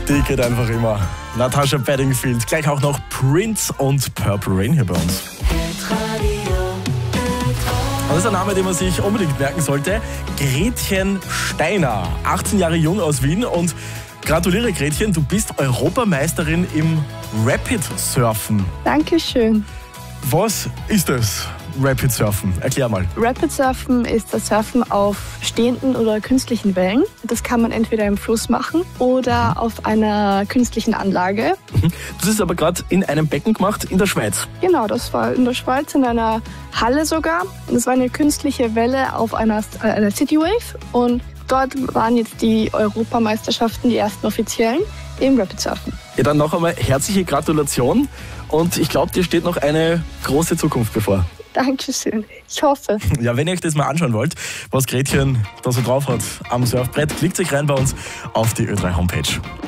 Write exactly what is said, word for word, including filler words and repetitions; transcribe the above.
Die geht einfach immer. Natasha Bedingfield, gleich auch noch Prince und Purple Rain hier bei uns. Das ist ein Name, den man sich unbedingt merken sollte. Gretchen Steiner, achtzehn Jahre jung aus Wien. Und gratuliere Gretchen, du bist Europameisterin im Rapid Surfen. Dankeschön. Was ist das Rapid Surfen? Erklär mal. Rapid Surfen ist das Surfen auf stehenden oder künstlichen Wellen. Das kann man entweder im Fluss machen oder auf einer künstlichen Anlage. Das ist aber gerade in einem Becken gemacht in der Schweiz. Genau, das war in der Schweiz in einer Halle sogar. Das war eine künstliche Welle auf einer, äh, einer City Wave und dort waren jetzt die Europameisterschaften, die ersten offiziellen, im Rapid Surfen. Ja, dann noch einmal herzliche Gratulation und ich glaube, dir steht noch eine große Zukunft bevor. Dankeschön. Ich hoffe. Ja, wenn ihr euch das mal anschauen wollt, was Gretchen da so drauf hat am Surfbrett, klickt euch rein bei uns auf die Ö drei Homepage.